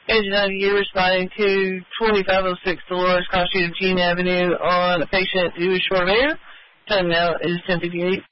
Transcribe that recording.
Agent 98 responding to 2506 Dolores Cross Street of Jean Avenue on a patient who is short of air. Time now is 10:58.